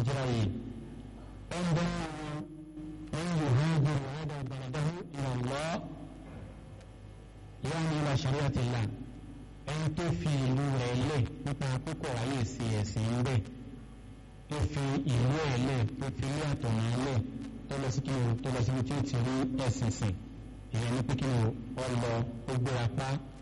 hijira yìí ẹn bẹ wọn yóò hajj wàhádà baladahu ila Allah yáni ila shari'atillah ẹn tó fi ìlú rẹ̀ lẹ̀ nípa púpọ̀ ayé sí ẹ̀sìn ń bẹ̀ tó fi ìlú ẹ̀ lẹ̀ tó fi ilé àtọ̀nà lẹ̀ tó lọ sí kíni tó lọ síbi tí ó ti rí ẹ̀sìn sìn ìyẹn ní pé kíni ó lọ ó gbéra pa